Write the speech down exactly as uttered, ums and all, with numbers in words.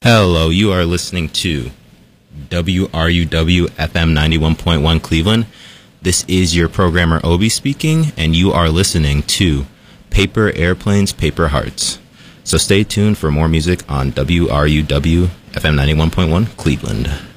Hello, you are listening to W R U W F M ninety-one point one Cleveland. This is your programmer Obi speaking, and you are listening to Paper Airplanes, Paper Hearts. So stay tuned for more music on W R U W F M ninety-one point one Cleveland.